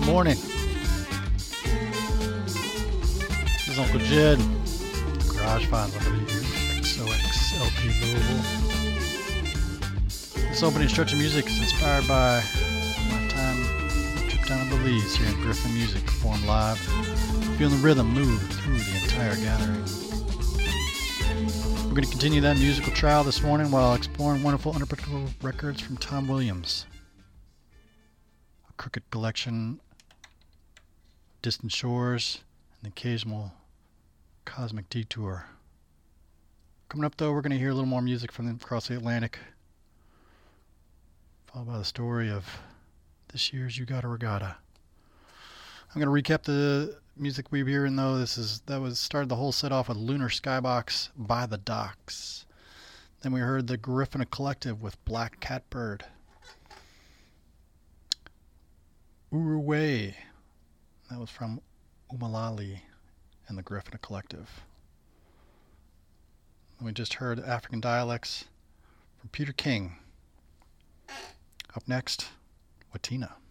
morning. This is Uncle Jed. Garage Finds XOXLP Louisville. This opening stretch of music is inspired by my time trip down to Belize here in Griffin Music, performed live, feeling the rhythm move through the entire gathering. We're going to continue that musical trial this morning while exploring wonderful unpredictable records from Tom Williams. A Crooked Collection, Distant Shores, and the occasional Cosmic Detour. Coming up though, we're going to hear a little more music from across the Atlantic, followed by the story of this year's You Gotta Regatta. I'm going to recap the music we've been hearing though. Started the whole set off with Lunar Skybox by the Docks. Then we heard the Griffin Collective with Black Catbird. Uruway, that was from Umalali and the Griffin Collective. And we just heard African Dialects from Peter King. Up next, Watina.